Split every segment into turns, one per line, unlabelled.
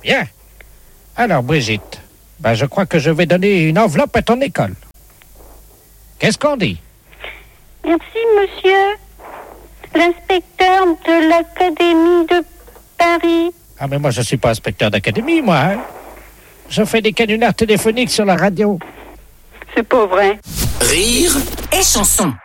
Bien. Alors, Brigitte, je crois que je vais donner une enveloppe à ton école. Qu'est-ce qu'on dit?
Merci, monsieur. L'inspecteur de l'Académie de Paris.
Ah, mais moi, je suis pas inspecteur d'académie, moi. Hein. Je fais des canulars téléphoniques sur la radio.
C'est pas vrai.
Rire et chanson.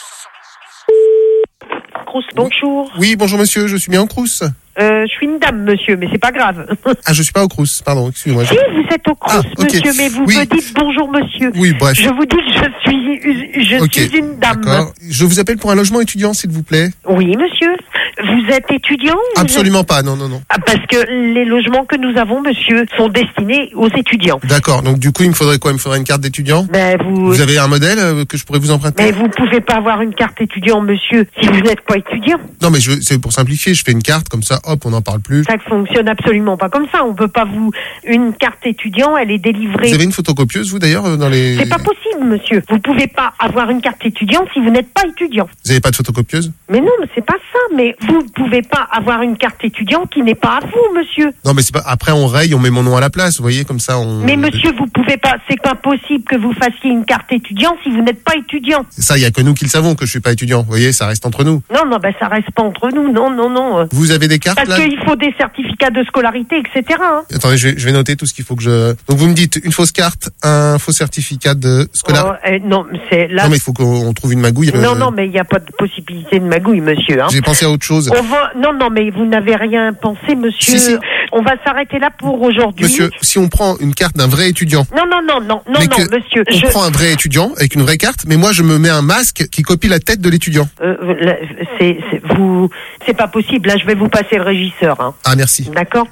Crous, bonjour.
Oui, bonjour monsieur, je suis bien en Crous.
Je suis une dame, monsieur, mais c'est pas grave.
Ah, je suis pas au Crous, pardon, excusez-moi.
Si, vous êtes au Crous,
okay.
monsieur, mais vous me dites bonjour, monsieur.
Oui, bref.
Je vous dis que je suis une dame.
D'accord. Je vous appelle pour un logement étudiant, s'il vous plaît.
Oui, monsieur. Vous êtes étudiant?
Absolument pas, non.
Ah, parce que les logements que nous avons, monsieur, sont destinés aux étudiants.
D'accord, donc du coup, il me faudrait quoi? Il me faudrait une carte d'étudiant? Vous avez un modèle que je pourrais vous emprunter?
Mais vous pouvez pas avoir une carte étudiant, monsieur, si vous n'êtes pas étudiant.
Non, mais c'est pour simplifier, je fais une carte, comme ça, hop, on n'en parle plus.
Ça fonctionne absolument pas comme ça. On peut pas une carte étudiant, elle est délivrée.
Vous avez une photocopieuse, vous, d'ailleurs, dans les...
C'est pas possible, monsieur. Vous pouvez pas avoir une carte étudiant si vous n'êtes pas étudiant.
Vous avez pas de photocopieuse?
Mais non, mais c'est pas ça. Mais vous pouvez pas avoir une carte étudiant qui n'est pas à vous, monsieur.
Non, mais c'est pas... Après, on raye, on met mon nom à la place, vous voyez, comme ça, on...
Mais monsieur, vous pouvez pas... C'est pas possible que vous fassiez une carte étudiant si vous n'êtes pas étudiant.
Ça, il y a que nous qui le savons, que je suis pas étudiant. Vous voyez, ça reste entre nous.
Non, ça reste pas entre nous. Non.
Vous avez des cartes,
Parce
là?
qu'il faut des certificats de scolarité, etc. Hein.
Attendez, je vais noter tout ce qu'il faut que je... Donc vous me dites une fausse carte, un faux certificat de scolarité.
Non, c'est là...
Non, mais il faut qu'on trouve une magouille.
Non, mais il n'y a pas de possibilité de magouille, monsieur. Hein.
J'ai pensé à autre chose.
Non, mais vous n'avez rien pensé, monsieur.
Si.
On va s'arrêter là pour aujourd'hui.
Monsieur, si on prend une carte d'un vrai étudiant...
Non, monsieur.
On prend un vrai étudiant avec une vraie carte, mais moi je me mets un masque qui copie la tête de l'étudiant.
C'est pas possible. Là, je vais vous passer le régisseur. Hein.
Ah, merci.
D'accord.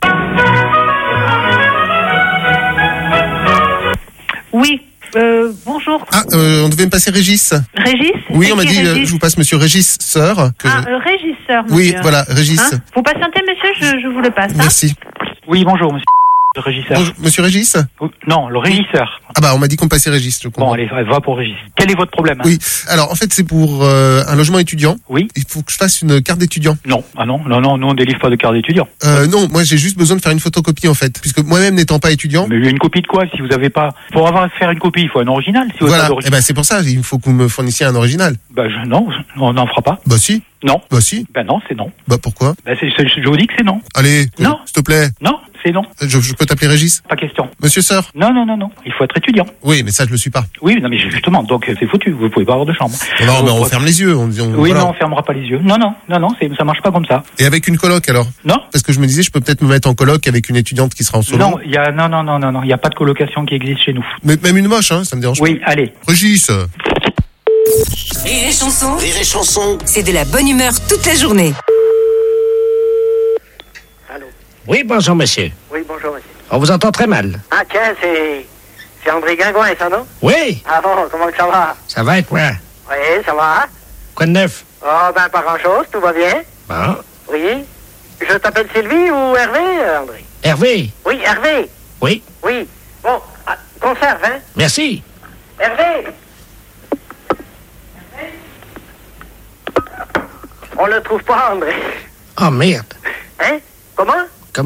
Oui. Bonjour.
Ah, on devait me passer Régis.
Régis?
Oui, on m'a dit, je vous passe monsieur Régis, sœur.
Régisseur, monsieur.
Oui, voilà, Régis.
Hein, vous patientez, monsieur, je vous le passe.
Merci.
Oui, bonjour, monsieur le régisseur.
Bonjour, monsieur Régis?
Non, le régisseur.
On m'a dit qu'on passait Régis, je comprends.
Bon, allez, va pour Régis. Quel est votre problème?
Oui, alors en fait c'est pour un logement étudiant.
Oui.
Il faut que je fasse une carte d'étudiant.
Non, nous on délivre pas de carte d'étudiant.
Non, moi j'ai juste besoin de faire une photocopie en fait, puisque moi-même n'étant pas étudiant.
Mais une copie de quoi? Si vous avez pas... Pour faire une copie, il faut un original. Si vous
voilà, c'est pour ça, il faut que vous me fournissiez un original.
Non, on n'en fera pas.
Bah si.
Non.
Bah si.
Non, c'est non.
Bah pourquoi?
Je vous dis que c'est non.
Allez,
non.
S'il te plaît.
Non, c'est non.
Je peux t'appeler Régis?
Pas question.
Monsieur Sœur?
Non. Il faut être étudiant.
Oui, mais ça je le suis pas.
Oui, non, mais justement, donc c'est foutu. Vous pouvez pas avoir de chambre.
Non, mais on ferme les yeux.
Oui,
voilà.
mais on fermera pas les yeux. Non, ça marche pas comme ça.
Et avec une coloc alors?
Non.
Parce que je me disais, je peux peut-être me mettre en coloc avec une étudiante qui sera en solo.
Non, il y a pas de colocation qui existe chez nous.
Mais même une moche, ça me dérange pas.
Oui, allez.
Régis.
Rire et chanson. C'est de la bonne humeur toute la journée.
Allô?
Oui, bonjour, monsieur.
Oui, bonjour, monsieur.
On vous entend très mal.
Ah, tiens, c'est André Guingouin, ça, non?
Oui.
Ah bon, comment que ça va?
Ça va et quoi?
Oui, ça va.
Quoi de neuf?
Oh, pas grand-chose, tout va bien.
Bon.
Oui. Je t'appelle Sylvie ou Hervé, André?
Hervé?
Oui, Hervé.
Oui.
Oui. Bon, conserve, hein?
Merci.
Hervé! On le trouve pas, André.
Oh, merde.
Hein? Comment?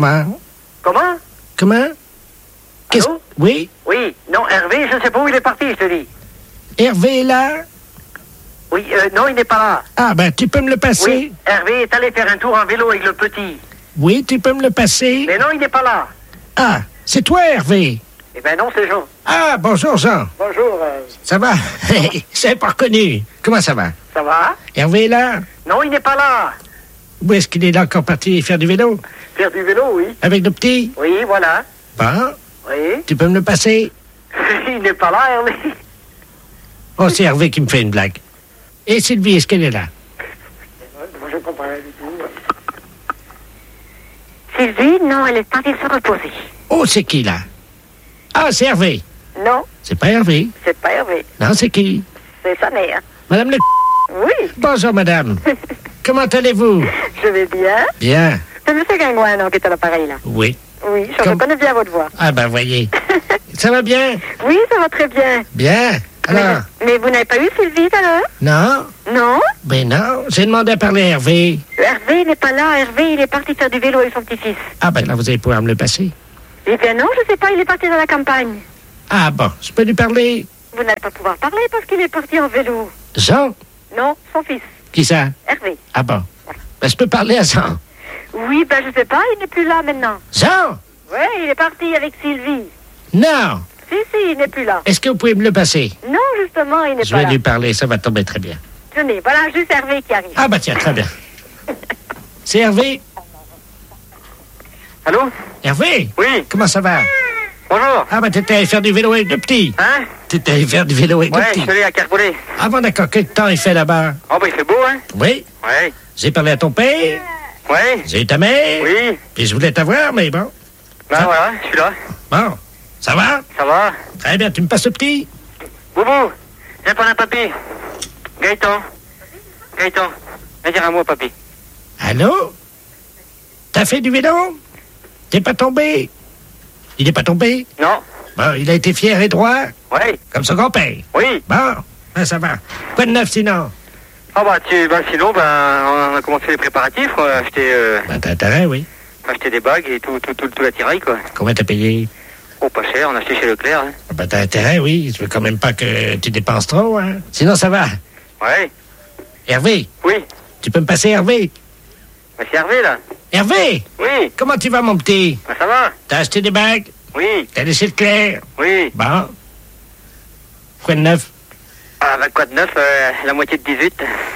Allô?
Oui?
Oui. Non, Hervé, je sais pas où il est parti, je te dis.
Hervé est là?
Oui, non, il n'est pas là.
Ah, tu peux me le passer?
Oui, Hervé est allé faire un tour en vélo avec le petit.
Oui, tu peux me le passer?
Mais non, il n'est pas là.
Ah, c'est toi, Hervé?
Eh ben non, c'est Jean.
Ah, bonjour, Jean.
Bonjour.
Ça va? C'est pas reconnu. Comment ça va?
Ça va?
Hervé est là?
Non, il n'est pas là.
Où est-ce qu'il est là encore parti faire du vélo?
Faire du vélo, oui.
Avec le petit?
Oui, voilà.
Bon.
Oui.
Tu peux me le passer?
Il n'est pas là, Hervé.
Oh, c'est Hervé qui me fait une blague. Et Sylvie, est-ce qu'elle est là?
Je comprends rien du tout. Sylvie, non, elle est partie se reposer.
Oh, c'est qui, là? Ah, c'est Hervé.
Non,
C'est pas Hervé.
c'est pas Hervé.
Non, c'est qui?
C'est sa mère.
Madame le...
Oui,
Bonjour, madame. Comment allez-vous?
je vais bien.
Bien.
C'est M. Guingouin, non, qui est à l'appareil, là.
Oui.
Oui, je reconnais bien votre voix.
Ah, voyez. Ça va bien?
Oui, ça va très bien.
Bien. Alors,
Mais vous n'avez pas eu Sylvie tout à l'heure?
non?
Non?
Ben non, j'ai demandé à parler à Hervé.
Hervé n'est pas là. Hervé, il est parti faire du vélo avec son petit-fils.
Ah ben là, vous allez pouvoir me le passer.
Eh bien non, je sais pas, il est parti dans la campagne.
Ah bon, je peux lui parler?
Vous n'allez pas pouvoir parler parce qu'il est parti en vélo.
Jean?
Non, son fils,
Qui ça?
Hervé.
Ah bon. Ben, je peux parler à Jean.
Oui, ben je sais pas, il n'est plus là maintenant.
Jean?
Ouais, il est parti avec Sylvie.
Non.
Si, il n'est plus là.
Est-ce que vous pouvez me le passer?
Non, justement, il n'est
Je
pas
vais
là.
lui parler, ça va tomber très bien.
Tenez, voilà juste Hervé qui arrive.
Ah bah tiens, très bien. C'est Hervé?
Allô?
Hervé?
Oui,
Comment ça va?
bonjour.
Ah bah t'étais allé faire du vélo avec le petit.
Hein?
T'étais allé faire du vélo avec le
Ouais, je
petit.
suis allé à Carpollet.
Ah bon d'accord, quel temps il fait là-bas?
Oh, ben il fait beau, hein?
Oui?
Ouais.
J'ai parlé à ton père,
Ouais.
j'ai eu ta mère,
Oui.
puis je voulais t'avoir, mais bon.
Ben voilà, je suis là.
Bon, ça va?
Ça va?
Très bien, tu me passes le petit?
Boubou, viens prendre un papier. Gaëtan. Gaëtan, viens dire à moi, papy.
Allô? T'as fait du vélo? T'es pas tombé? Il est pas tombé?
Non?
Bon, il a été fier et droit,
Oui.
comme son grand-père.
Oui.
Bon, ben ça va. Quoi de neuf sinon?
Ah bah sinon, on a commencé les préparatifs, quoi.
Ben t'as intérêt, oui.
Acheté des bagues et tout l'attirail, quoi.
Combien t'as payé?
Oh, pas cher, on a acheté chez Leclerc, hein.
Ah ben t'as intérêt, oui. Je veux quand même pas que tu dépenses trop, hein. Sinon ça va.
Ouais.
Hervé,
Oui.
tu peux me passer Hervé?
Ben c'est Hervé, là.
Hervé,
Oui.
comment tu vas mon petit?
Ben ça va?
T'as acheté des bagues?
Oui.
T'as laissé Leclerc?
Oui.
Bon. Quoi de neuf?
Ah, bah quoi de neuf, la moitié de 18.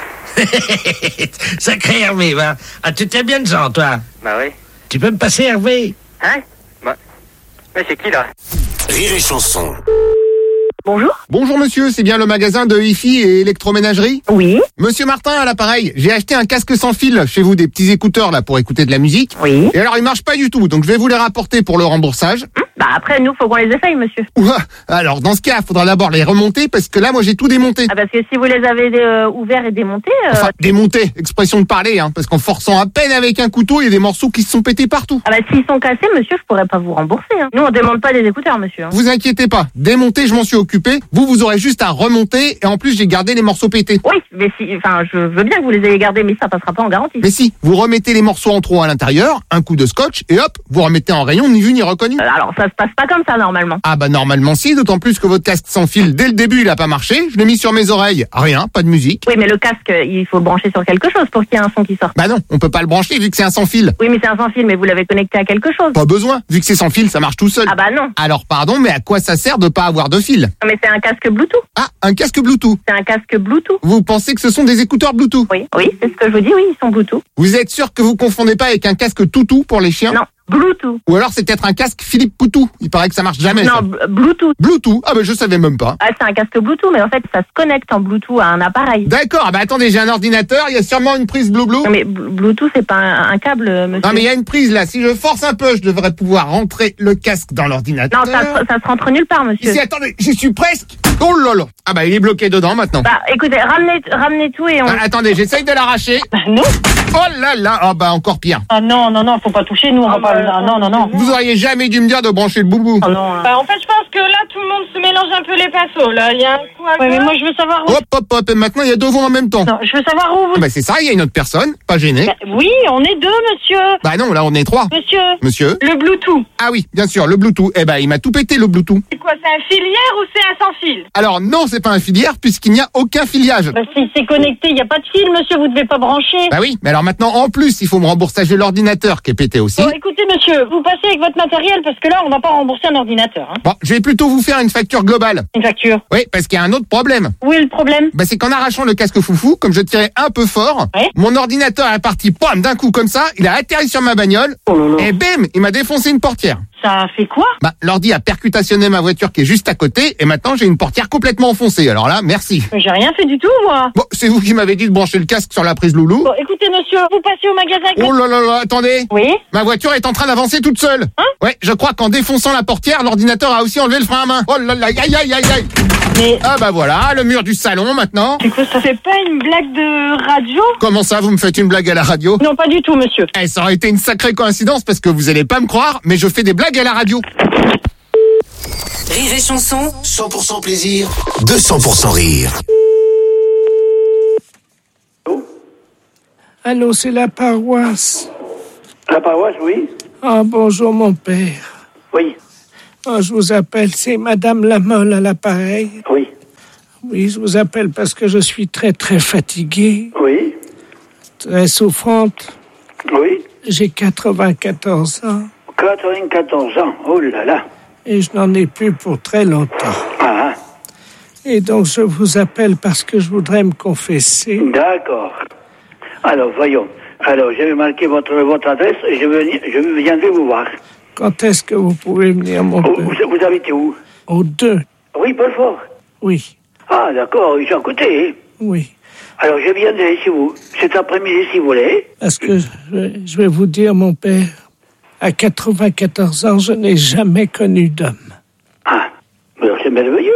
Sacré Hervé, va. Ah, tu t'es bien de gens, toi.
Bah oui.
Tu peux me passer Hervé?
Hein? Bah. Mais c'est qui, là?
Rire et chanson.
Bonjour.
Bonjour monsieur, c'est bien le magasin de hi-fi et électroménagerie?
Oui.
Monsieur Martin à l'appareil, j'ai acheté un casque sans fil chez vous, des petits écouteurs là pour écouter de la musique.
Oui.
Et alors ils marchent pas du tout, donc je vais vous les rapporter pour le remboursage.
Bah après, nous, faut qu'on les essaye, monsieur.
Ouah, alors dans ce cas, faudra d'abord les remonter parce que là moi j'ai tout démonté.
Ah, parce que si vous les avez ouverts et démontés...
Enfin, démonter, expression de parler, hein, parce qu'en forçant à peine avec un couteau, il y a des morceaux qui se sont pétés partout.
Ah bah s'ils sont cassés, monsieur, je pourrais pas vous rembourser. Hein. Nous, on démonte pas des écouteurs, monsieur. Hein.
Vous inquiétez pas, démonter, je m'en suis occupé. Vous aurez juste à remonter et en plus j'ai gardé les morceaux pétés.
Oui, mais si, enfin, je veux bien que vous les ayez gardés, mais ça passera pas en garantie.
Mais si, vous remettez les morceaux en trop à l'intérieur, un coup de scotch et hop, vous remettez en rayon, ni vu ni reconnu.
Alors, ça se passe pas comme ça, normalement.
Ah bah normalement si, d'autant plus que votre casque sans fil, dès le début, il a pas marché. Je l'ai mis sur mes oreilles, rien, pas de musique.
Oui, mais le casque, il faut le brancher sur quelque chose pour qu'il y ait un son qui sorte.
Bah non, on peut pas le brancher vu que c'est un sans fil.
Oui, mais c'est un sans fil, mais vous l'avez connecté à quelque chose.
Pas besoin, vu que c'est sans fil, ça marche tout seul.
Ah bah non.
Alors pardon, mais à quoi ça sert de pas avoir de fil?
Non, mais c'est un casque Bluetooth.
Ah, un casque Bluetooth.
C'est un casque Bluetooth.
Vous pensez que ce sont des écouteurs Bluetooth?
Oui, c'est ce que je vous dis, oui, ils sont Bluetooth.
Vous êtes sûr que vous confondez pas avec un casque toutou pour les chiens?
Non, Bluetooth.
Ou alors c'est peut-être un casque Philippe Poutou. Il paraît que ça marche jamais.
Non,
ça.
Bluetooth.
Bluetooth. Ah bah je savais même pas.
Ah, c'est un casque Bluetooth, mais en fait, ça se connecte en Bluetooth à un appareil.
D'accord, ah bah attendez, j'ai un ordinateur, il y a sûrement une prise Blue.
Non, mais Bluetooth, c'est pas un câble, monsieur.
Non mais il y a une prise là, si je force un peu, je devrais pouvoir rentrer le casque dans l'ordinateur.
Non, ça se rentre nulle part, monsieur.
Ici, attendez, j'y suis presque. Oh là là. Ah bah il est bloqué dedans maintenant.
Bah, écoutez, ramenez tout et on...
Ah, attendez, j'essaye de l'arracher.
Non.
Oh là là, oh bah encore pire.
Ah non, faut pas toucher, nous, on va pas... Non.
Vous auriez jamais dû me dire de brancher le boubou.
Oh non.
Bah, en fait, je pense que là, tout le monde se mélange un peu les pinceaux, là. Il y a un coup à
Ouais, mais
gauche.
moi, je veux savoir où...
Hop, et maintenant il y a deux voix en même temps.
Non, je veux savoir où vous...
Ah bah c'est ça, il y a une autre personne, pas gêné.
Bah, oui, on est deux, monsieur.
Bah non, là on est trois. Monsieur.
Le Bluetooth.
Ah oui, bien sûr, le Bluetooth. Eh ben, il m'a tout pété le Bluetooth.
C'est quoi, c'est un filière ou c'est un sans fil?
Alors non, c'est pas un filière puisqu'il n'y a aucun filiage.
Bah, si c'est connecté, il n'y a pas de fil, monsieur, vous devez pas brancher.
Bah oui, mais alors maintenant, en plus, il faut me rembourser l'ordinateur qui est pété aussi.
Bon, écoutez, monsieur, vous passez avec votre matériel parce que là, on va pas rembourser un ordinateur. Hein.
Bon, je vais plutôt vous faire une facture globale.
Une facture.
Oui, parce qu'il y a un autre problème.
Où est le problème?
Bah c'est qu'en arrachant le casque foufou, comme je tirais un peu fort,
Ouais.
mon ordinateur est parti, pam, d'un coup comme ça, il a atterri sur ma bagnole, et bim, il m'a défoncé une portière.
Ça fait quoi?
Bah, l'ordi a percutationné ma voiture qui est juste à côté, et maintenant j'ai une portière complètement enfoncée. Alors là, merci.
Mais j'ai rien fait du tout, moi.
Bon, c'est vous qui m'avez dit de brancher le casque sur la prise loulou.
Bon, écoutez, monsieur, vous passez au magasin avec
Oh là là là, attendez.
Oui.
Ma voiture est en train d'avancer toute seule.
Hein?
Ouais, je crois qu'en défonçant la portière, l'ordinateur a aussi enlevé le frein à main. Oh là là, aïe.
Mais...
Ah bah voilà, le mur du salon maintenant.
Du coup, ça fait pas une blague de radio?
Comment ça, vous me faites une blague à la radio?
Non, pas du tout, monsieur.
Eh, ça aurait été une sacrée coïncidence parce que vous allez pas me croire, mais je fais des blagues à la radio.
Rire et Chanson.
100% plaisir, 200% rire.
Allô, c'est la paroisse.
La paroisse, oui.
Ah, bonjour, mon père.
Oui.
Ah, je vous appelle, c'est Madame Lamolle à l'appareil.
Oui.
Oui, je vous appelle parce que je suis très, très fatigué,
Oui.
très souffrante.
Oui.
J'ai 94 ans
94 ans. Oh là là.
et je n'en ai plus pour très longtemps.
Ah,
Et donc, je vous appelle parce que je voudrais me confesser.
d'accord. Alors, voyons. Alors, je vais marquer votre adresse et je viendrai vous voir.
Quand est-ce que vous pouvez venir, mon père?
Vous habitez où?
Au 2.
Oui, Belfort.
Oui,
Ah, d'accord, ils sont à côté.
oui.
Alors, je viendrai chez vous cet après-midi, si vous voulez.
Parce que je vais vous dire, mon père, à 94 ans, je n'ai jamais connu d'homme.
Ah, alors c'est merveilleux.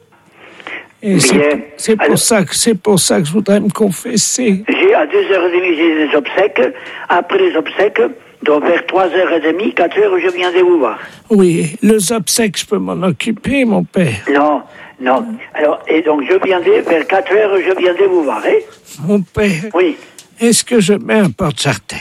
Et
Bien.
c'est pour ça que je voudrais me confesser.
J'ai à 2h30, j'ai des obsèques. Après les obsèques, donc vers 3h30, 4h, je viendrai vous voir.
Oui, les obsèques, je peux m'en occuper, mon père.
Non. Alors, et donc je viendrai vers 4h, je viendrai vous voir, hein?
Mon père,
Oui.
est-ce que je mets un porte-jartel?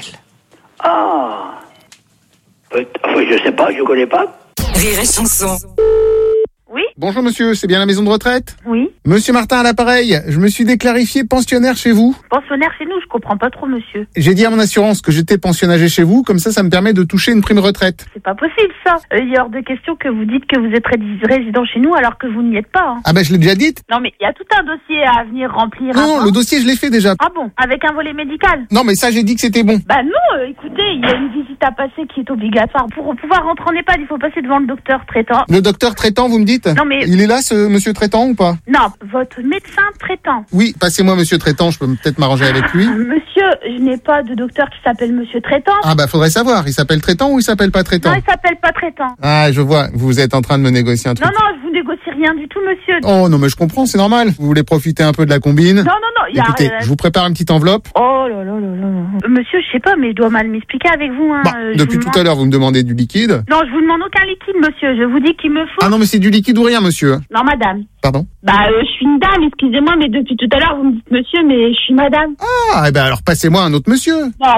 Ah. Enfin, je sais pas, je connais pas.
Rire et Chanson.
Bonjour monsieur, c'est bien la maison de retraite?
Oui.
Monsieur Martin à l'appareil, je me suis déclarifié pensionnaire chez vous.
Pensionnaire chez nous, je comprends pas trop, monsieur.
J'ai dit à mon assurance que j'étais pensionnagé chez vous, comme ça me permet de toucher une prime retraite.
C'est pas possible, ça. Il est hors de question que vous dites que vous êtes résident chez nous alors que vous n'y êtes pas. Hein.
Ah ben je l'ai déjà dit.
Non, mais il y a tout un dossier à venir remplir.
Non,
avant.
le dossier je l'ai fait déjà.
Ah bon? Avec un volet médical?
Non mais ça j'ai dit que c'était bon.
Bah non, écoutez, il y a une visite à passer qui est obligatoire. Pour pouvoir rentrer en EHPAD, il faut passer devant le docteur traitant.
Le docteur traitant, vous me dites?
Non, mais-
Il est là ce monsieur traitant ou pas?
Non, votre médecin traitant.
Oui, passez-moi monsieur traitant, je peux peut-être m'arranger avec lui.
Monsieur, je n'ai pas de docteur qui s'appelle monsieur traitant.
Ah bah faudrait savoir, il s'appelle traitant ou il s'appelle pas traitant?
Non, il s'appelle pas traitant.
Ah je vois, vous êtes en train de me négocier un truc.
Non, je vous négocie rien du tout, monsieur.
Oh non mais je comprends, c'est normal. Vous voulez profiter un peu de la combine?
Non, il y a...
Écoutez, je vous prépare une petite enveloppe.
Oh là là là là. Monsieur, je sais pas, mais je dois mal m'expliquer avec vous. Hein.
Bon,
Je
depuis
vous
tout
demande-
à l'heure, vous me demandez du liquide.
Non, je vous demande aucun liquide, monsieur. Je vous dis qu'il me faut...
Ah non mais c'est du liquide ou rien monsieur.
Non, madame.
Pardon?
Je suis une dame, excusez-moi, mais depuis tout à l'heure, vous me dites monsieur, mais je suis madame.
Ah, eh ben alors passez-moi un autre monsieur.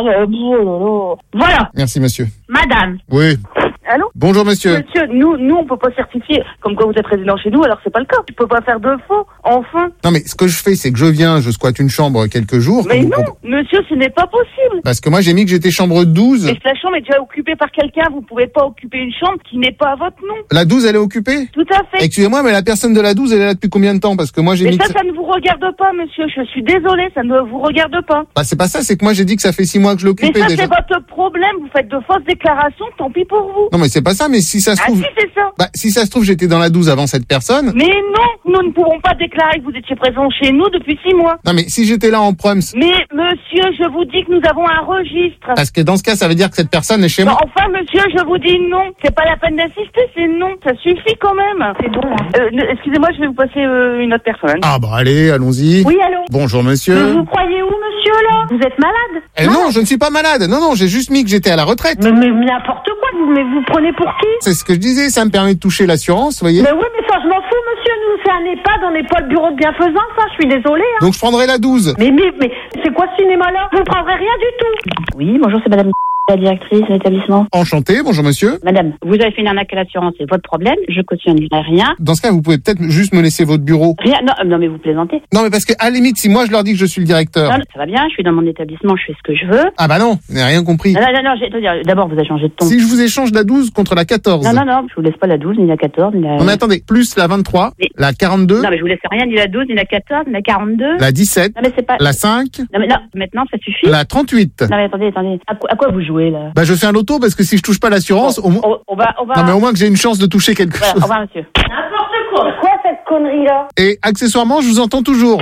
Voilà,
Merci monsieur.
madame.
Oui.
Allô?
Bonjour monsieur.
Monsieur, nous on peut pas certifier comme quoi vous êtes résident chez nous, alors c'est pas le cas. Tu peux pas faire de faux, enfin.
Non mais ce que je fais, c'est que je viens, je squatte une chambre quelques jours.
Mais
comme vous
non, monsieur, ce n'est pas possible.
Parce que moi j'ai mis que j'étais chambre 12.
Mais si la chambre est déjà occupée par quelqu'un, vous pouvez pas occuper une chambre qui n'est pas à votre nom.
La 12 elle est occupée?
Tout à fait.
Excusez-moi, mais la personne de la 12 elle est là depuis combien de temps? Parce que moi j'ai
Mais
mis
ça,
que
ça ne vous regarde pas, monsieur. Je suis désolée, ça ne vous regarde pas.
Bah c'est pas ça, c'est que moi j'ai dit que ça fait 6 mois que je
Mais
l'occupais
ça,
déjà.
c'est votre problème. Vous faites de fausses déclarations, tant pis pour vous.
Non mais c'est pas ça, mais si ça se
Ah
trouve...
si, c'est ça.
Bah si ça se trouve j'étais dans la 12 avant cette personne.
Mais non, nous ne pouvons pas déclarer que vous étiez présent chez nous depuis 6 mois.
Non mais si j'étais là en prums,
Mais monsieur, je vous dis que nous avons un registre.
parce que dans ce cas ça veut dire que cette personne est chez
Bon,
moi.
enfin, monsieur, je vous dis non. C'est pas la peine d'insister, c'est non. Ça suffit quand même. C'est bon. Excusez-moi, je vais vous passer une autre personne.
Ah bah allez, allons-y.
Oui, allô?
Bonjour
Mais
monsieur.
vous croyez où, monsieur, là? Vous êtes malade?
Non, je ne suis pas malade. Non, j'ai juste mis que j'étais à la retraite.
Mais n'importe quoi, mais vous prenez pour qui?
C'est ce que je disais, ça me permet de toucher l'assurance, vous voyez.
Mais oui, mais ça, je m'en fous, monsieur. Nous, c'est un EHPAD, on n'est pas le bureau de bienfaisance, ça, je suis désolée. Hein.
Donc je prendrai la 12.
Mais c'est quoi ce cinéma-là? Vous ne prendrez rien du tout.
Oui, bonjour, c'est madame la directrice de l'établissement.
Enchanté, bonjour monsieur.
Madame, vous avez fait une arnaque à l'assurance, c'est votre problème, je cautionnerai rien.
Dans ce cas, vous pouvez peut-être juste me laisser votre bureau.
Rien, non mais vous plaisantez.
Non, mais parce que à la limite, si moi je leur dis que je suis le directeur.
Non, ça va bien, je suis dans mon établissement, je fais ce que je veux.
Ah bah non, vous n'avez rien compris.
Non, d'abord vous avez changé de ton.
Si je vous échange la 12 contre la 14.
Non, je vous laisse pas la 12, ni la 14, ni la...
Non mais attendez, plus la 23, la 42.
Non mais je vous laisse rien, ni la 12, ni la 14, ni la 42.
La 17.
Non mais c'est pas...
La 5.
Non mais non, maintenant ça suffit.
La 38.
Non mais attendez. À quoi vous jouez là?
Bah je fais un loto parce que si je touche pas l'assurance, au moins...
On va...
Non mais au moins que j'ai une chance de toucher quelque
Voilà,
chose.
au revoir monsieur.
N'importe quoi. Quoi, cette connerie-là?
Et accessoirement, je vous entends toujours.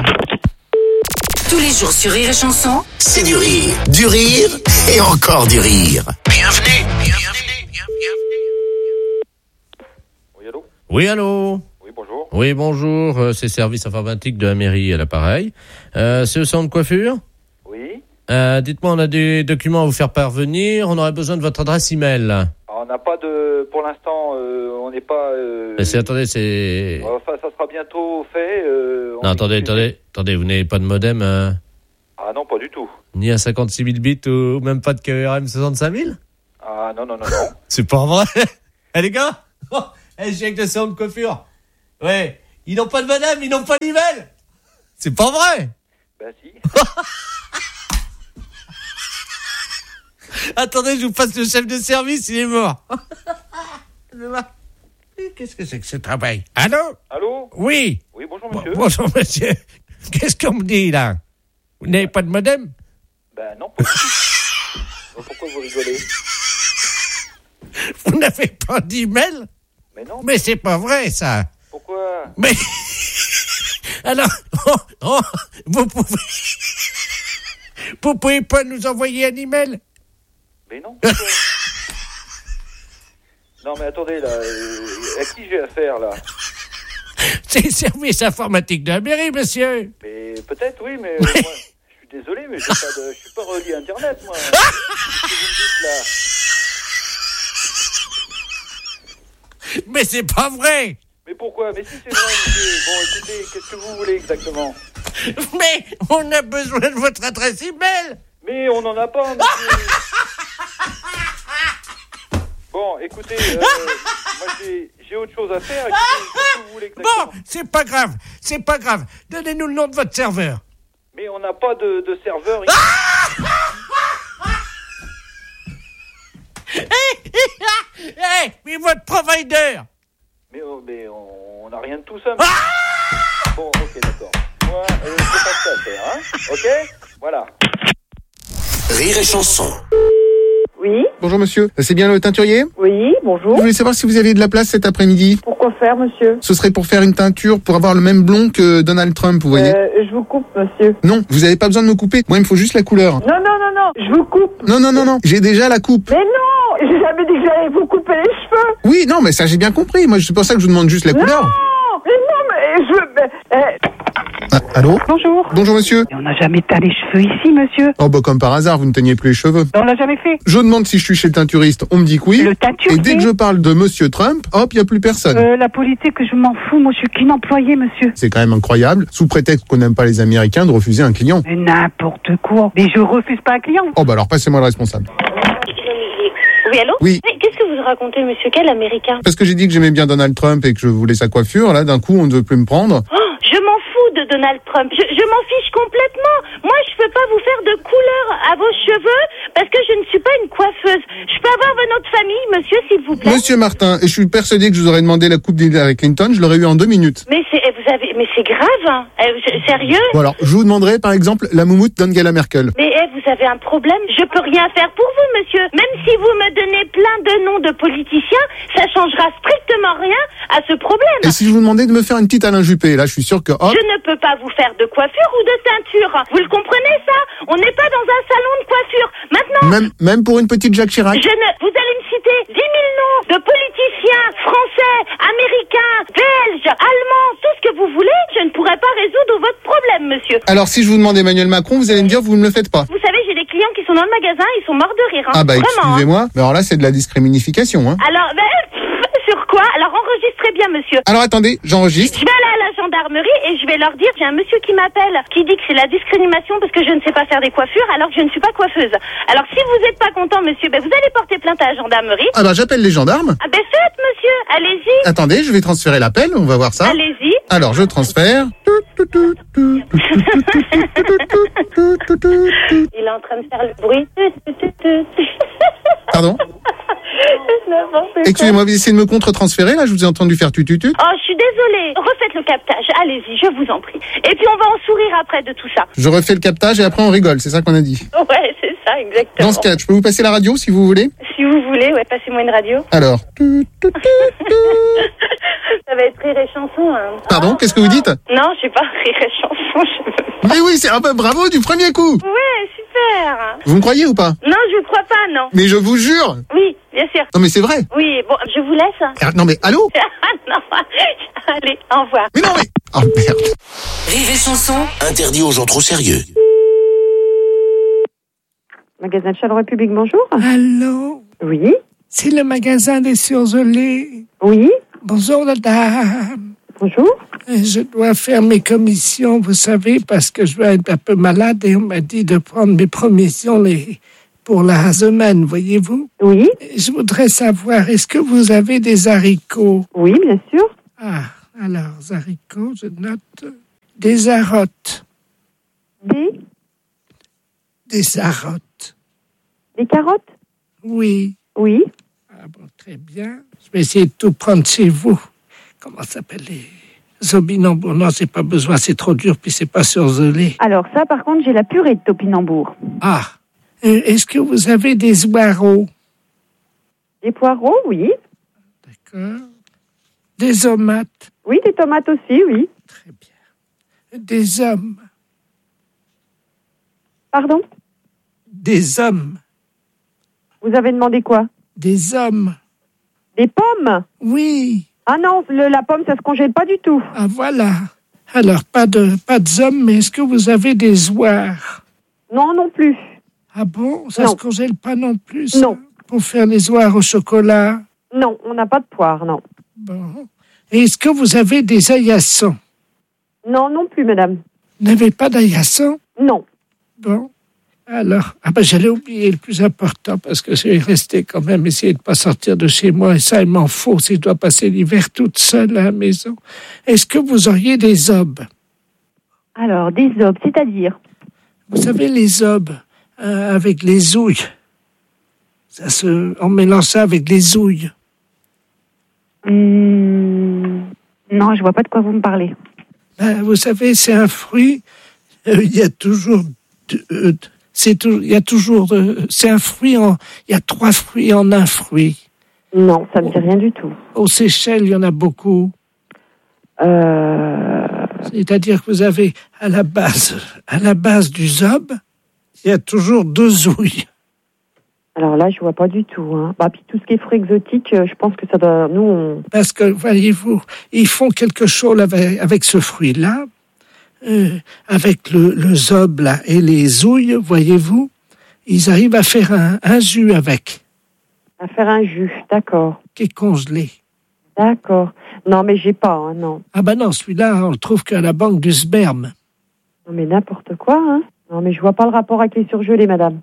Tous les jours sur Rire et Chanson.
C'est du rire et encore du rire. Bienvenue.
Oui, allô?
Oui, bonjour.
Oui, bonjour. C'est service informatique de la mairie à l'appareil. C'est le salon de coiffure?
Oui.
Dites-moi, on a des documents à vous faire parvenir. On aurait besoin de votre adresse email.
Ah on n'a pas de... Pour l'instant, on n'est pas...
Attendez, c'est...
Enfin, ça sera bientôt fait.
Non, attendez, vous n'avez pas de modem
Ah non, pas du tout.
Ni à 56 000 bits ou même pas de KRM 65 000
Ah non.
C'est pas vrai. Les gars, j'ai avec le salon de coiffure. Ouais, ils n'ont pas de modem, ils n'ont pas d'email. C'est pas vrai.
Bah si.
Attendez, je vous passe le chef de service, il est mort. Qu'est-ce que c'est que ce travail?
Allô?
Allô?
Oui.
Oui, bonjour monsieur.
Bonjour monsieur. Qu'est-ce qu'on me dit là? Vous n'avez pas de modem?
Ben non, pas du tout. Pourquoi vous rigolez?
Vous n'avez pas d'email?
Mais non.
Mais c'est pas vrai ça.
Pourquoi?
Mais alors, vous pouvez pas nous envoyer un email?
Mais non. Non mais attendez là, à qui j'ai affaire là?
C'est le service informatique de la mairie, monsieur.
Mais peut-être oui, mais moi, je suis désolé, mais je suis pas relié à Internet moi. Qu'est-ce que vous me dites là?
Mais c'est pas vrai.
Mais pourquoi? Mais si c'est vrai, monsieur. Bon, écoutez, qu'est-ce que vous voulez exactement?
Mais on a besoin de votre adresse email.
Mais on n'en a pas, monsieur. Bon, écoutez, moi j'ai autre chose à faire. Écoutez, qu'est-ce que vous voulez exactement?
Bon, c'est pas grave. Donnez-nous le nom de votre serveur.
Mais on n'a pas de serveur.
Mais votre provider.
Mais on n'a rien de tout ça. Bon, ok, d'accord. Moi, c'est pas ça à faire, hein. Ok? Voilà.
Rire et chanson.
Oui.
Bonjour monsieur, c'est bien le teinturier?
Oui, bonjour.
Je voulais savoir si vous aviez de la place cet après-midi.
Pourquoi faire, monsieur?
Ce serait pour faire une teinture pour avoir le même blond que Donald Trump, vous voyez.
Je vous coupe, monsieur.
Non, vous n'avez pas besoin de me couper. Moi, il me faut juste la couleur.
Non, je vous coupe.
Non, j'ai déjà la coupe.
Mais non, j'ai jamais dit que j'allais vous couper les cheveux.
Oui, non, mais ça j'ai bien compris. Moi, c'est pour ça que je vous demande juste la couleur. Allô?
Bonjour.
Bonjour monsieur.
On n'a jamais teint les cheveux ici, monsieur.
Oh bah comme par hasard, vous ne teignez plus les cheveux.
On l'a jamais fait.
Je demande si je suis chez le teinturiste, on me dit que oui.
Le teinturier.
Et dès que je parle de monsieur Trump, hop, il n'y a plus personne.
La politique, je m'en fous, moi je suis qu'une employée, monsieur.
C'est quand même incroyable, sous prétexte qu'on n'aime pas les Américains, de refuser un client.
Mais n'importe quoi. Mais je refuse pas un client.
Oh bah alors passez-moi le responsable.
Oui, allô?
Oui.
Mais qu'est-ce que vous racontez, monsieur? Quel américain?
Parce que j'ai dit que j'aimais bien Donald Trump et que je voulais sa coiffure, là d'un coup on ne veut plus me prendre.
Je m'en fous de Donald Trump. Je m'en fiche complètement. Moi, je peux pas vous faire de couleur à vos cheveux parce que je ne suis pas une coiffeuse. Je peux avoir votre nom de famille, monsieur, s'il vous plaît?
Monsieur Martin, et je suis persuadé que je vous aurais demandé la coupe d'Hillary Clinton, je l'aurais eu en 2 minutes.
Mais c'est grave, hein. Sérieux?
Bon alors, je vous demanderai par exemple la moumoute d'Angela Merkel.
Mais vous avez un problème? Je peux rien faire pour vous, monsieur. Même si vous me donnez plein de noms de politiciens, ça changera strictement rien à ce problème.
Et si je vous demandais de me faire une petite Alain Juppé, là je suis sûr que hop.
Je ne peux pas vous faire de coiffure ou de teinture. Vous le comprenez ça? On n'est pas dans un salon de coiffure. Maintenant...
Même pour une petite Jacques Chirac?
Vous allez me citer 10 000 noms de politiciens français, américains, belges, allemands, tout ce que vous voulez. Je ne pourrai pas résoudre votre problème, monsieur.
Alors si je vous demande Emmanuel Macron, vous allez me dire vous ne le faites pas.
Vous savez, j'ai des clients qui sont dans le magasin, ils sont morts de rire. Hein.
Ah bah
vraiment,
excusez-moi, mais alors là c'est de la discrimination. Hein.
Alors, sur quoi? Alors enregistrez bien, monsieur.
Alors attendez, j'enregistre.
Je vais aller à la gendarmerie et je vais leur dire, j'ai un monsieur qui m'appelle, qui dit que c'est la discrimination parce que je ne sais pas faire des coiffures alors que je ne suis pas coiffeuse. Alors si vous n'êtes pas content, monsieur, vous allez porter plainte à la gendarmerie.
Ah bah j'appelle les gendarmes.
Ah faites, monsieur, allez-y.
Attendez, je vais transférer l'appel, on va voir ça.
Allez-y.
Alors je transfère.
Il est en train de faire le bruit.
Pardon? Excusez-moi, vous essayez de me contre-transférer, là, je vous ai entendu faire tututut.
Oh, je suis désolée. Refaites le captage, allez-y, je vous en prie. Et puis on va en sourire après de tout ça.
Je refais le captage et après on rigole, c'est ça qu'on a dit.
Ouais, c'est ça, exactement.
Dans ce cas, je peux vous passer la radio si vous voulez?
Si vous voulez, ouais, passez-moi une radio.
Alors.
Ça va être rire et chanson, hein.
Pardon, qu'est-ce que vous dites?
Non, je sais pas, rire et chanson, je veux pas.
Mais oui, c'est un peu bravo du premier coup.
Ouais, super.
Vous me croyez ou pas?
Non, je vous crois pas, non.
Mais je vous jure.
Oui, bien sûr.
Non mais c'est vrai.
Oui, bon, je vous laisse.
Ah, non mais allô?
Non, allez, au revoir.
Mais non mais... Oh merde.
Rire et chanson.
Interdit aux gens trop sérieux.
Magasin de Charles République, bonjour.
Allô?
Oui. C'est le magasin des surgelés.
Oui.
Bonjour, madame.
Bonjour.
Je dois faire mes commissions, vous savez, parce que je vais être un peu malade et on m'a dit de prendre mes provisions pour la semaine, voyez-vous?
Oui.
Je voudrais savoir, est-ce que vous avez des haricots?
Oui, bien sûr.
Ah, alors, haricots, je note. Des arottes. Des arottes.
Des carottes?
Oui.
Oui.
Ah bon, très bien. Je vais essayer de tout prendre chez vous. Comment ça s'appelle les topinambours? Non, c'est pas besoin, c'est trop dur, puis c'est pas surgelé.
Alors ça, par contre, j'ai la purée de topinambour.
Ah. Est-ce que vous avez des poireaux?
Des poireaux, oui.
D'accord. Des tomates?
Oui, des tomates aussi, oui.
Très bien. Des hommes?
Pardon?
Des hommes.
Vous avez demandé quoi?
Des hommes.
Des pommes?
Oui.
Ah non, la pomme, ça se congèle pas du tout.
Ah voilà. Alors, pas de hommes, mais est-ce que vous avez des oirs?
Non, non plus.
Ah bon? Ça
non.
se congèle pas non plus? Ça,
non.
Pour faire les oirs au chocolat?
Non, on n'a pas de poire, non.
Bon. Et est-ce que vous avez des aillassons?
Non, non plus, madame.
Vous n'avez pas d'aillassons?
Non.
Bon. Alors, j'allais oublier le plus important parce que je vais rester quand même essayer de ne pas sortir de chez moi et ça, il m'en faut si je dois passer l'hiver toute seule à la maison. Est-ce que vous auriez des obes?
Alors, des obes, c'est-à-dire?
Vous savez, les obes avec les ouilles. On mélange ça avec les ouilles.
Non, je vois pas de quoi vous me parlez.
Vous savez, c'est un fruit. Il y a toujours... c'est un fruit il y a 3 fruits en un fruit.
Non, ça me dit rien du tout.
Aux Seychelles, il y en a beaucoup. C'est-à-dire que vous avez à la base du zob, il y a toujours 2 ouilles.
Alors là, je vois pas du tout. Hein. Puis tout ce qui est fruits exotiques, je pense que ça doit...
Parce que, voyez-vous, ils font quelque chose avec ce fruit-là. Avec le zob là, et les ouilles, voyez-vous, ils arrivent à faire un jus avec.
À faire un jus, d'accord.
Qui est congelé.
D'accord. Non, mais j'ai pas, hein, non.
Ah non, celui-là, on le trouve qu'à la banque du sperme.
Non, mais n'importe quoi, hein. Non, mais je vois pas le rapport avec les surgelés, madame.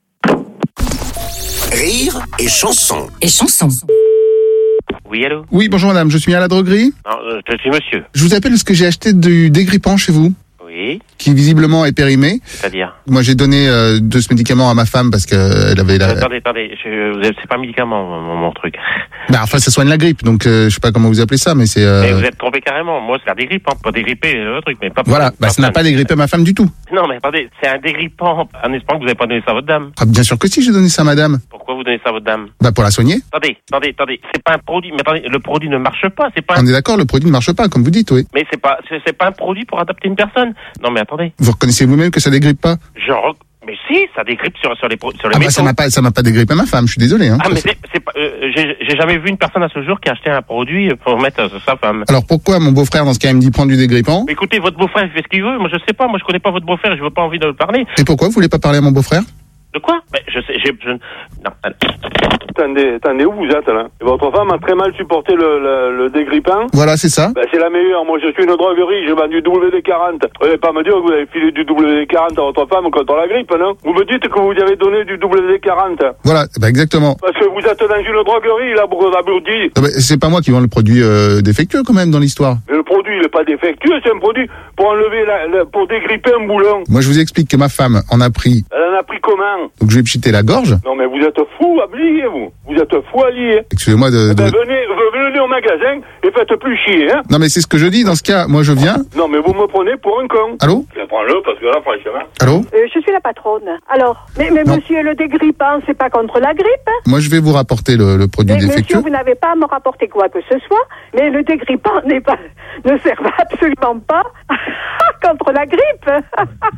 Rire et chanson.
Et chanson.
Oui, allô?
Oui, bonjour madame, je suis à la droguerie.
Non, je suis monsieur.
Je vous appelle parce que j'ai acheté du dégrippant chez vous.
Oui.
Qui visiblement est périmé.
C'est-à-dire?
Moi j'ai donné de ce médicament à ma femme parce qu'elle avait la...
Attendez, c'est pas un médicament mon truc.
Enfin ça soigne la grippe, donc je sais pas comment vous appelez ça, mais c'est...
Mais vous êtes trompé carrément, moi c'est un dégrippant, pas dégripper le truc, mais pas...
Voilà, ça n'a pas dégrippé ma femme du tout.
Non mais attendez, c'est un dégrippant, en espérant que vous n'avez pas donné ça à votre dame.
Ah, bien sûr que si, j'ai donné ça à madame.
Pourquoi vous donnez ça à votre dame?
Pour la soigner.
Attendez, c'est pas un produit, mais attendez, le produit ne marche pas, c'est pas...
On est d'accord, le produit ne marche pas, comme vous dites, oui.
Mais c'est pas un produit pour adapter une personne. Non mais attendez.
Vous reconnaissez vous-même que ça dégrippe pas?
Mais si, ça dégrippe sur les métaux.
Ça m'a pas dégrippé ma femme, je suis désolé. Hein,
mais c'est pas, j'ai jamais vu une personne à ce jour qui a acheté un produit pour mettre sa femme.
Alors pourquoi mon beau-frère, dans ce cas, il me dit prendre du dégrippant?
Écoutez, votre beau-frère, il fait ce qu'il veut. Moi, je sais pas. Moi, je connais pas votre beau-frère. Je veux pas envie de le parler.
Et pourquoi vous voulez pas parler à mon beau-frère?
De quoi? Je sais, non.
Attendez, où vous êtes là? Votre femme a très mal supporté le dégrippant.
Voilà, c'est ça.
C'est la meilleure. Moi, je suis une droguerie, je vends du WD-40. Vous n'allez pas me dire que vous avez filé du WD-40 à votre femme contre la grippe, non? Vous me dites que vous avez donné du WD-40.
Voilà, exactement.
Parce que vous êtes dans une droguerie, là, pour aburdi.
C'est pas moi qui vends le produit défectueux, quand même, dans l'histoire.
Mais le produit, il est pas défectueux, c'est un produit pour enlever pour dégripper un boulon.
Moi, je vous explique que ma femme en a pris.
Elle en a pris comment?
Donc, je vais pchiter la gorge.
Non, mais vous êtes fou à blier, vous. Vous êtes fou à lier.
Excusez-moi
venez au magasin et faites plus chier, hein.
Non, mais c'est ce que je dis. Dans ce cas, moi, je viens.
Non, mais vous me prenez pour un con.
Allô?
Prends-le, parce que là, franchement.
Allô?
Je suis la patronne. Alors, mais monsieur, le dégrippant, c'est pas contre la grippe?
Moi, je vais vous rapporter le produit défectueux.
Monsieur, vous n'avez pas à me rapporter quoi que ce soit, mais le dégrippant ne sert absolument pas contre la grippe.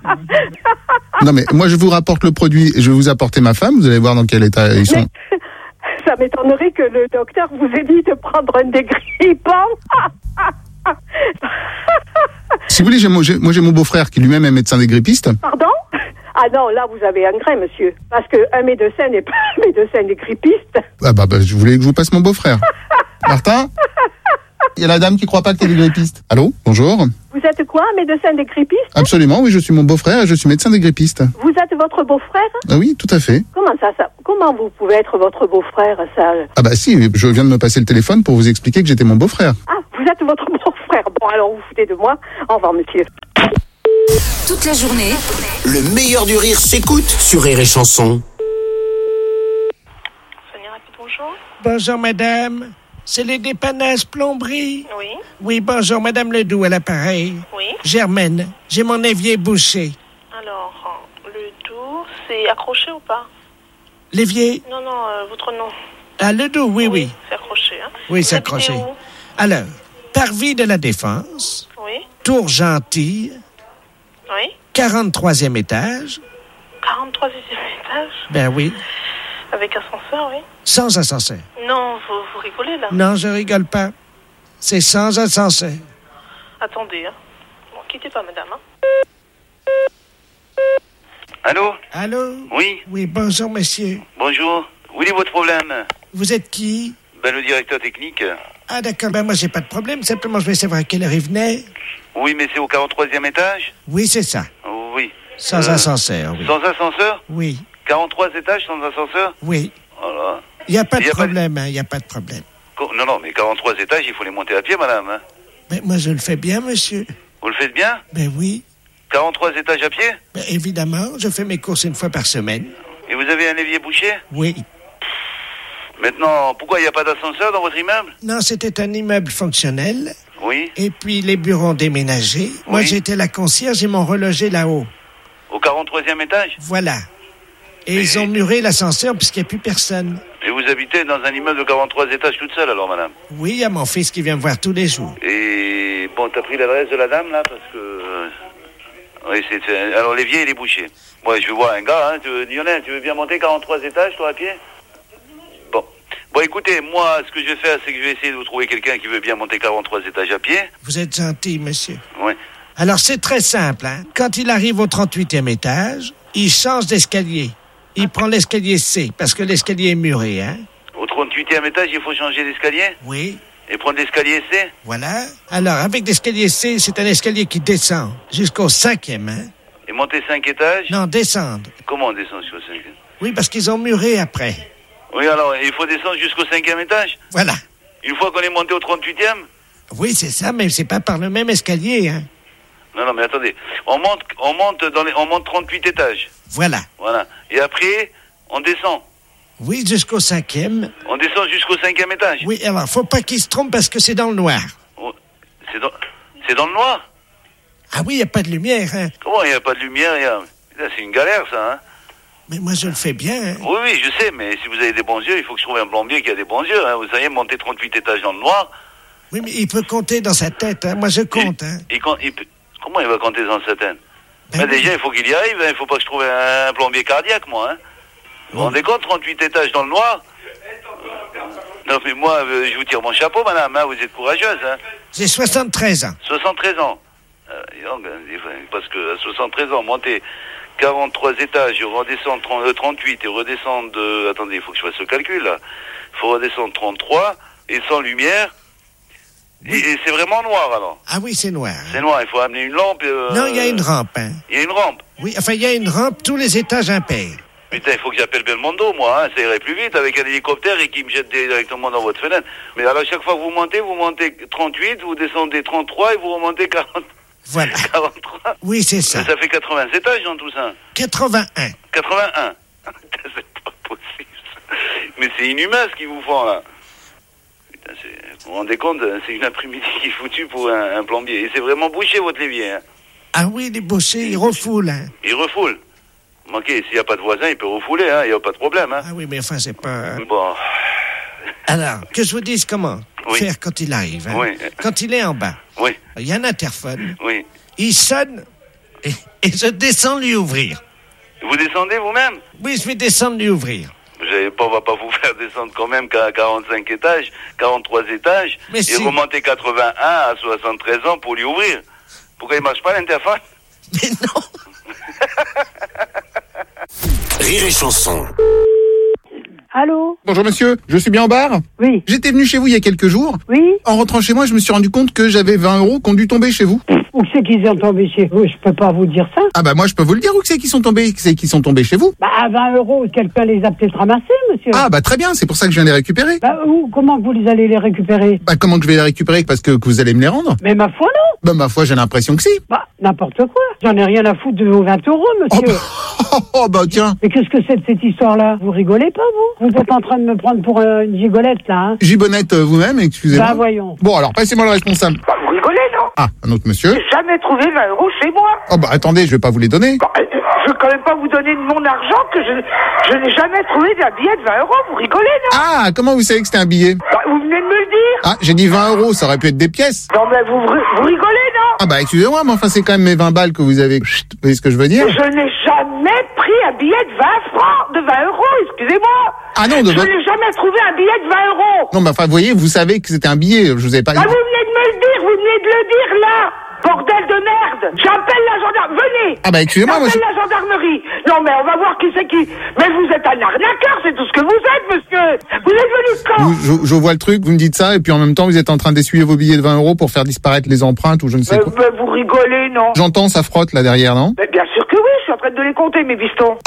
Non, mais moi, je vous rapporte le produit et je vais vous apporter ma femme. Vous allez voir dans quel état ils sont.
Ça m'étonnerait que le docteur vous ait dit de prendre un dégrippant.
Si vous voulez, moi j'ai mon beau-frère qui lui-même est médecin dégrippiste.
Pardon? Ah non, là, vous avez un grain, monsieur. Parce qu'un médecin n'est pas un médecin des grippistes.
Ah bah, je voulais que je vous passe mon beau-frère. Martin? Il y a la dame qui croit pas que t'es des grippistes. Allô? Bonjour.
Vous êtes quoi, un médecin des grippistes?
Absolument, oui, je suis mon beau-frère et je suis médecin des grippistes.
Vous êtes votre beau-frère?
Ah oui, tout à fait.
Comment ça? Comment vous pouvez être votre beau-frère, ça?
Ah bah si, je viens de me passer le téléphone pour vous expliquer que j'étais mon beau-frère.
Ah, vous êtes votre beau-frère. Bon, alors vous foutez de moi. Au revoir, monsieur.
Toute la journée,
Le meilleur du rire s'écoute sur Rire et Chanson.
Bonjour.
Bonjour, madame. C'est les dépannages plomberie?
Oui.
Oui, bonjour, madame Ledoux à l'appareil.
Oui.
Germaine, j'ai mon évier bouché.
Alors, le doux, c'est accroché ou pas?
L'évier?
Non, votre nom.
Ah, Ledoux, oui.
C'est accroché, hein?
Oui,
Vous
c'est
habitez
accroché.
où?
Alors, Parvis de la Défense,
Oui.
Tour Gentille,
Oui.
43e étage.
43e étage?
Ben oui,
Avec ascenseur, oui.
sans ascenseur.
Non, vous rigolez, là.
Non, je rigole pas. C'est sans ascenseur.
Attendez, hein. Bon, quittez pas, madame, hein.
Allô?
Allô?
Oui.
Oui, bonjour, monsieur.
Bonjour. Où est votre problème?
Vous êtes qui?
Ben, le directeur technique.
Ah, d'accord, ben moi, j'ai pas de problème. Simplement, je vais savoir à quelle heure il venait.
Oui, mais c'est au 43e étage?
Oui, c'est ça.
Oui.
Sans ascenseur, oui.
Sans ascenseur?
Oui.
43 étages sans ascenseur?
Oui.
Voilà.
Il n'y a pas de problème, hein, il n'y a pas de problème.
Non, mais 43 étages, il faut les monter à pied, madame. Hein.
Mais moi, je le fais bien, monsieur.
Vous le faites bien?
Ben oui.
43 étages à pied?
Ben, évidemment, je fais mes courses une fois par semaine.
Et vous avez un évier bouché?
Oui.
Maintenant, pourquoi il n'y a pas d'ascenseur dans votre immeuble?
Non, c'était un immeuble fonctionnel.
Oui.
Et puis, les bureaux ont déménagé. Moi, j'étais la concierge, ils m'ont relogé là-haut.
Au 43e étage?
Voilà. Et ils ont muré l'ascenseur puisqu'il n'y a plus personne.
Et vous habitez dans un immeuble de 43 étages toute seule, alors, madame?
Oui, il y a mon fils qui vient me voir tous les jours.
Et bon, t'as pris l'adresse de la dame, là, parce que... Oui, alors, l'évier, il est bouché. Moi, je veux voir un gars, hein. Lionel, tu veux bien monter 43 étages, toi, à pied? Bon, écoutez, moi, ce que je vais faire, c'est que je vais essayer de vous trouver quelqu'un qui veut bien monter 43 étages à pied.
Vous êtes gentil, monsieur.
Oui.
Alors, c'est très simple, hein. Quand il arrive au 38e étage, il change d'escalier. Il prend l'escalier C, parce que l'escalier est muré, hein.
Au 38e étage, il faut changer d'escalier?
Oui.
Et prendre l'escalier C?
Voilà. Alors, avec l'escalier C, c'est un escalier qui descend jusqu'au 5e, hein.
Et monter 5 étages?
Non, descendre.
Comment on descend jusqu'au 5e?
Oui, parce qu'ils ont muré après.
Oui, alors, il faut descendre jusqu'au 5e étage?
Voilà.
Une fois qu'on est monté au 38e?
Oui, c'est ça, mais c'est pas par le même escalier, hein.
Non, mais attendez. On monte 38 étages.
Voilà.
Voilà. Et après, on descend.
Oui, jusqu'au 5e.
On descend jusqu'au 5e étage.
Oui, alors, faut pas qu'il se trompe parce que c'est dans le noir.
Oh, c'est dans le noir?
Ah oui, il n'y a pas de lumière, hein.
Comment il n'y a pas de lumière? C'est une galère, ça, hein.
Mais moi, je le fais bien, hein.
Oui, je sais, mais si vous avez des bons yeux, il faut que je trouve un plombier qui a des bons yeux, hein. Vous savez, monter 38 étages dans le noir.
Oui, mais il peut compter dans sa tête, hein. Moi, je compte, hein.
Comment il va compter dans sa tête? Déjà, il faut qu'il y arrive, hein. Il faut pas que je trouve un plombier cardiaque, moi, hein. Vous vous rendez compte, 38 étages dans le noir? Non, mais moi, je vous tire mon chapeau, madame, hein. Vous êtes courageuse, hein.
J'ai 73 ans.
73 ans. Parce que à 73 ans, monter 43 étages, redescendre 38 et redescendre... attendez, il faut que je fasse le calcul, là. Il faut redescendre 33 et sans lumière. Oui. Et c'est vraiment noir, alors?
Ah oui, c'est noir.
C'est noir, il faut amener une lampe...
Non, il y a une rampe, hein.
Il y a une rampe?
Oui, enfin, il y a une rampe, tous les étages impairs.
Putain, il faut que j'appelle Belmondo, moi, hein. Ça irait plus vite avec un hélicoptère et qui me jette directement dans votre fenêtre. Mais alors, chaque fois que vous montez 38, vous descendez 33 et vous remontez 40...
Voilà.
43.
Oui, c'est ça.
Ça fait 80 étages dans tout ça.
81.
81. C'est pas possible. Mais c'est inhumain ce qu'ils vous font là. Putain, vous vous rendez compte, c'est une après-midi qui est foutue pour un plombier. Et c'est vraiment bouché votre l'évier. Hein.
Ah oui, les bouchers, ils refoulent. Hein.
Ils refoulent. Manqué, s'il n'y a pas de voisin, il peut refouler, hein. Il n'y a pas de problème. Hein.
Ah oui, mais enfin, c'est pas...
Bon.
Alors, que je vous dise comment faire quand il arrive. Hein.
Oui.
Quand il est en bas.
Oui.
Il y a un interphone.
Oui.
Il sonne et je descends lui ouvrir.
Vous descendez vous-même?
Oui, je vais descendre lui ouvrir.
On va pas vous faire descendre quand même qu'à 45 étages, 43 étages,
mais
et remonter 81 à 73 ans pour lui ouvrir. Pourquoi il marche pas l'interphone?
Mais non.
Rire et Chanson.
Allô?
Bonjour monsieur, je suis bien au bar?
Oui.
J'étais venu chez vous il y a quelques jours.
Oui.
En rentrant chez moi, je me suis rendu compte que j'avais 20 € qui ont dû tomber chez vous.
Où c'est qu'ils sont tombés chez vous? Je peux pas vous dire ça.
Ah bah moi je peux vous le dire, où c'est qu'ils sont tombés? C'est qu'ils sont tombés chez vous?
Bah à 20 €, quelqu'un les a peut-être ramassés, monsieur.
Ah bah très bien, c'est pour ça que je viens les récupérer.
Bah comment vous les allez les récupérer?
Bah comment que je vais les récupérer? Parce que vous allez me les rendre?
Mais ma foi non.
Bah ma foi j'ai l'impression que si.
Bah n'importe quoi. J'en ai rien à foutre de vos 20 €, monsieur.
Oh bah tiens.
Mais qu'est-ce que c'est de cette histoire-là? Vous rigolez pas, vous? Vous êtes en train de me prendre pour une gigolette, là, hein?
Gibonnette vous-même, excusez-moi.
Bah voyons.
Bon alors passez-moi le responsable.
Bah, vous rigolez, non?
Ah, un autre monsieur.
J'ai jamais trouvé 20 € chez moi.
Oh bah attendez, je vais pas vous les donner.
Bah, je vais quand même pas vous donner de mon argent que je n'ai jamais trouvé d'un billet de 20 €. Vous rigolez, non?
Ah, comment vous savez que c'était un billet?
Bah, vous venez de me le dire.
Ah, j'ai dit 20 €, ça aurait pu être des pièces.
Non mais vous rigolez, non?
Ah bah excusez-moi, mais enfin c'est quand même mes 20 balles que vous avez. Chut, vous voyez ce que je veux dire?
Je n'ai jamais pris un billet de 20 francs, de 20 €, excusez-moi.
Ah non,
Je n'ai jamais trouvé un billet de 20 €.
Non, mais enfin, vous voyez, vous savez que c'était un billet, je vous ai pas...
Ah, vous venez de me le dire, vous venez de le dire, là. Bordel de merde. J'appelle la gendarmerie. Venez.
Ah bah excusez-moi, moi...
J'appelle la gendarmerie. Non, mais on va voir qui c'est qui... Mais vous êtes un arnaqueur, c'est tout ce que vous êtes, monsieur. Vous êtes venu quand?
Je vois le truc, vous me dites ça, et puis en même temps, vous êtes en train d'essuyer vos billets de 20 € pour faire disparaître les empreintes ou je ne sais quoi.
Mais vous rigolez, non?
J'entends, ça frotte là derrière, non?
Mais bien sûr que oui, je suis en train de les compter, mes bistons.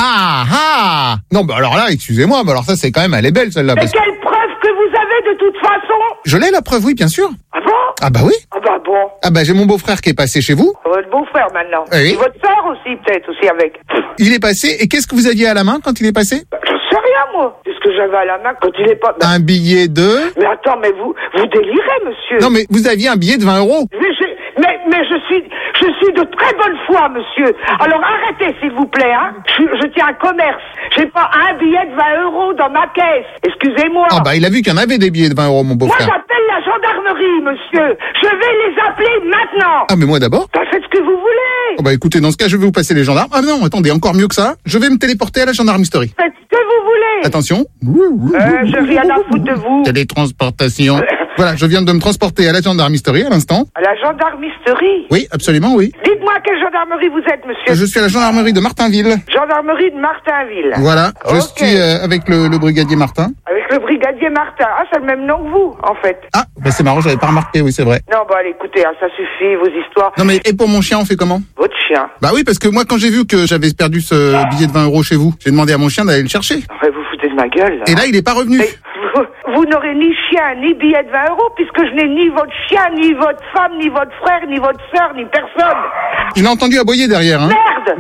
Ah. Non, bah alors là, excusez-moi, mais alors ça, c'est quand même, elle est belle celle-là.
Mais quelle preuve que vous avez de toute façon?
Je l'ai la preuve, oui, bien sûr.
Ah bon?
Ah bah oui.
Ah bah bon.
Ah bah j'ai mon beau-frère qui est passé chez vous.
Votre beau-frère maintenant.
Oui.
Et votre soeur aussi, peut-être, aussi avec.
Il est passé, et qu'est-ce que vous aviez à la main quand il est passé?
J'en sais rien, moi. Qu'est-ce que j'avais à la main quand il est pas...
Un billet de...
Mais attends, mais vous délirez, monsieur.
Non, mais vous aviez un billet de 20 €.
Mais je suis de très bonne foi, monsieur. Alors arrêtez, s'il vous plaît, hein. Je tiens un commerce. J'ai pas un billet de 20 € dans ma caisse. Excusez-moi.
Ah bah il a vu qu'il y en avait des billets de 20 €, mon beau-frère.
Moi j'appelle la gendarmerie, monsieur. Je vais les appeler maintenant.
Ah mais moi d'abord.
Bah faites ce que vous voulez.
Oh bah écoutez, dans ce cas, je vais vous passer les gendarmes. Ah non, attendez, encore mieux que ça. Je vais me téléporter à la gendarmerie.
Faites ce que vous voulez.
Attention.
J'ai rien à foutre de vous.
Télétransportation. Voilà, je viens de me transporter à la gendarmerie à l'instant.
À la gendarmerie?
Oui, absolument, oui.
Dites-moi à quelle gendarmerie vous êtes, monsieur.
Je suis à la gendarmerie de Martinville.
Gendarmerie de Martinville.
Voilà, je suis avec le brigadier Martin.
Avec le brigadier Martin. Ah, c'est le même nom que vous, en fait.
Ah, bah c'est marrant, j'avais pas remarqué, oui, c'est vrai.
Non, bah allez, écoutez, ça suffit, vos histoires.
Non mais, et pour mon chien, on fait comment?
Votre chien?
Bah oui, parce que moi, quand j'ai vu que j'avais perdu ce billet de 20 € chez vous, j'ai demandé à mon chien d'aller le chercher.
Ouais, vous foutez de ma gueule, là.
Et là, il est pas revenu.
Mais vous n'aurez ni chien, ni billet de 20 €, puisque je n'ai ni votre chien, ni votre femme, ni votre frère, ni votre sœur, ni personne.
Je l'ai entendu aboyer derrière, hein.
Merde!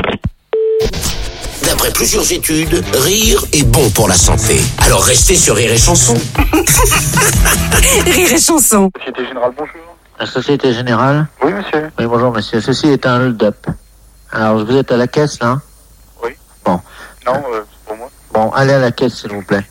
D'après plusieurs études, rire est bon pour la santé. Alors restez sur Rire et Chanson.
Rire et Chanson.
Société Générale, bonjour.
La Société Générale?
Oui, monsieur.
Oui, bonjour, monsieur. Ceci est un hold-up. Alors, vous êtes à la caisse, là?
Oui.
Bon.
Non, c'est pour moi.
Bon, allez à la caisse, s'il vous plaît.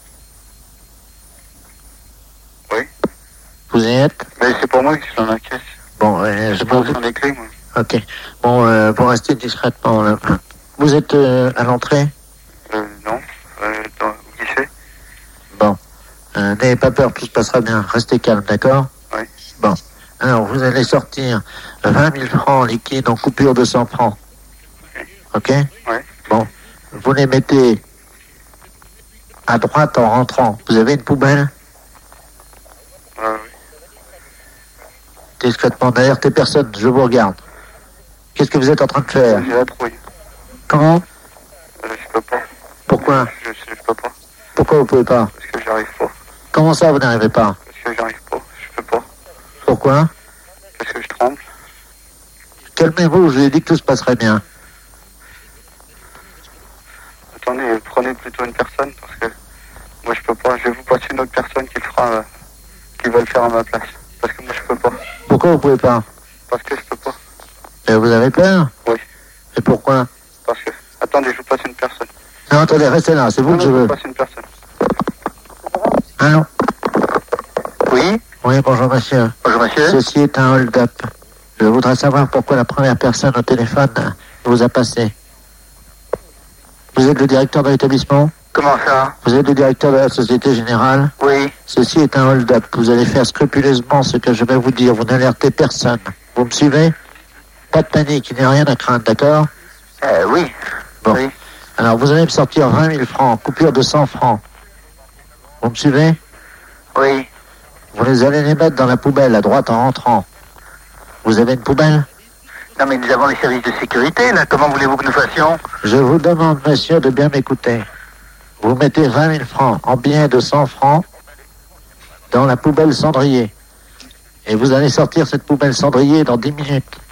Oui.
Vous y êtes?
Mais c'est pour moi qui suis dans la caisse.
Bon, je
peux vous les clés, moi.
Ok. Bon, pour rester discrètement, là. Vous êtes à l'entrée?
Non. Qui c'est?
Bon. N'ayez pas peur, tout se passera bien. Restez calme, d'accord?
Oui.
Bon. Alors, vous allez sortir 20 000 francs liquides en coupure de 100 francs. Ok?
Oui.
Bon. Vous les mettez à droite en rentrant. Vous avez une poubelle?
Oui.
Discrètement, n'alertez personne, je vous regarde. Qu'est-ce que vous êtes en train de faire?
J'ai la trouille.
Comment?
Je peux pas.
Pourquoi?
Je peux pas.
Pourquoi vous pouvez pas?
Parce que j'arrive pas.
Comment ça, vous n'arrivez pas?
Parce que j'arrive pas. Je peux pas.
Pourquoi?
Parce que je tremble.
Calmez-vous, je vous ai dit que tout se passerait bien.
Attendez, prenez plutôt une personne parce que moi je peux pas. Je vais vous passer une autre personne qui va le faire à ma place. Parce que moi je peux pas.
Pourquoi vous pouvez pas?
Parce que je peux pas.
Et vous avez peur?
Oui.
Et pourquoi?
Parce que... Attendez, je vous passe une personne.
Non, attendez, restez là, c'est vous que je veux.
Je vous passe une personne.
Allô?
Oui?
Oui, bonjour monsieur.
Bonjour monsieur.
Ceci est un hold-up. Je voudrais savoir pourquoi la première personne au téléphone vous a passé. Vous êtes le directeur de l'établissement?
Comment ça?
Vous êtes le directeur de la Société Générale?
Oui.
Ceci est un hold-up. Vous allez faire scrupuleusement ce que je vais vous dire. Vous n'alertez personne. Vous me suivez? Pas de panique, il n'y a rien à craindre, d'accord?
Oui.
Bon.
Oui.
Alors, vous allez me sortir 20 000 francs, coupure de 100 francs. Vous me suivez?
Oui.
Vous allez les mettre dans la poubelle à droite en rentrant. Vous avez une poubelle?
Non, mais nous avons les services de sécurité, là. Comment voulez-vous que nous fassions?
Je vous demande, monsieur, de bien m'écouter. Vous mettez 20 000 francs en billets de 100 francs dans la poubelle cendrier. Et vous allez sortir cette poubelle cendrier dans 10 minutes.